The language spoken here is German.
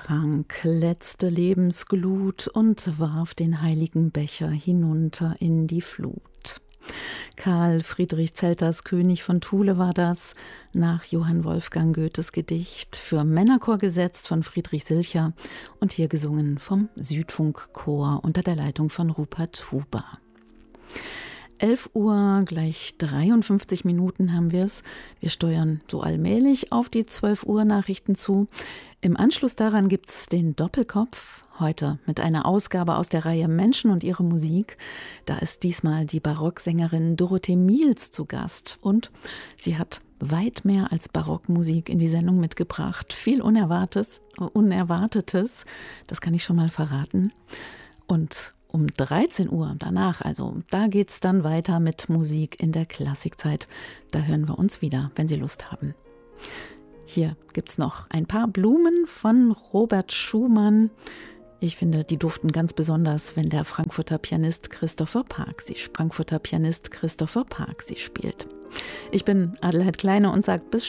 trank letzte Lebensglut und warf den heiligen Becher hinunter in die Flut. Karl Friedrich Zelters König von Thule war das, nach Johann Wolfgang Goethes Gedicht, für Männerchor gesetzt von Friedrich Silcher und hier gesungen vom Südfunkchor unter der Leitung von Rupert Huber. 11 Uhr, gleich 53 Minuten haben wir es. Wir steuern so allmählich auf die 12 Uhr Nachrichten zu. Im Anschluss daran gibt es den Doppelkopf, heute mit einer Ausgabe aus der Reihe Menschen und ihre Musik. Da ist diesmal die Barocksängerin Dorothee Miels zu Gast und sie hat weit mehr als Barockmusik in die Sendung mitgebracht. Viel Unerwartetes, das kann ich schon mal verraten. Und um 13 Uhr danach, also da geht's dann weiter mit Musik in der Klassikzeit. Da hören wir uns wieder, wenn Sie Lust haben. Hier gibt's noch ein paar Blumen von Robert Schumann. Ich finde, die duften ganz besonders, wenn der Frankfurter Pianist Christopher Park sie spielt. Ich bin Adelheid Kleine und sage bis